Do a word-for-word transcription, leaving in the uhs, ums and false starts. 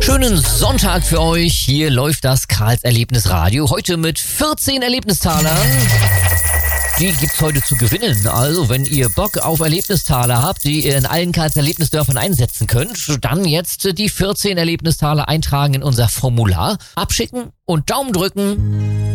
Schönen Sonntag für euch. Hier läuft das Karls Erlebnisradio. Heute mit vierzehn Erlebnistalern. Die gibt's heute zu gewinnen. Also, wenn ihr Bock auf Erlebnistaler habt, die ihr in allen Karls Erlebnisdörfern einsetzen könnt, dann jetzt die vierzehn Erlebnistaler eintragen in unser Formular, abschicken und Daumen drücken.